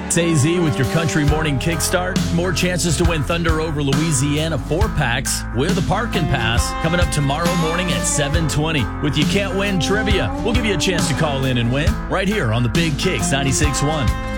It's AZ with your Country Morning Kickstart. More chances to win Thunder over Louisiana 4-packs with a parking pass coming up tomorrow morning at 7:20. With You Can't Win Trivia, we'll give you a chance to call in and win right here on the Big Kicks 96.1.